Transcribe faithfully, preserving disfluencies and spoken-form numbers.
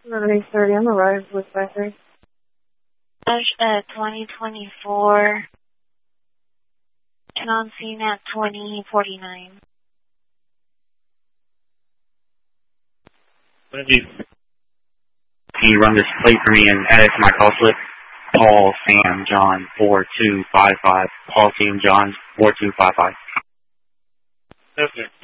eleven eight thirty, I'm arrived with five three. Uh, twenty twenty-four, and on scene at twenty forty-nine. What have you? Can you run this plate for me and add it to my call slip? Paul Sam John four two five five. Paul Sam John four two five five. Okay.